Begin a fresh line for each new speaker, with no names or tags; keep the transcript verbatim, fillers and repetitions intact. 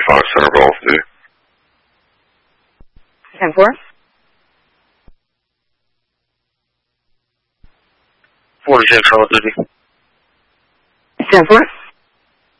Fox Center Golf Duty.
ten four?
forty-six Call of Duty.
ten four?